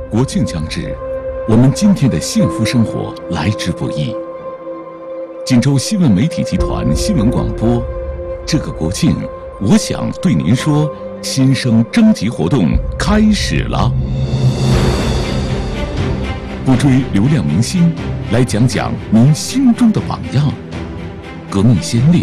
国庆将至，我们今天的幸福生活来之不易。锦州新闻媒体集团新闻广播，这个国庆，我想对您说，新生征集活动开始了。不追流量明星，来讲讲您心中的榜样，革命先烈。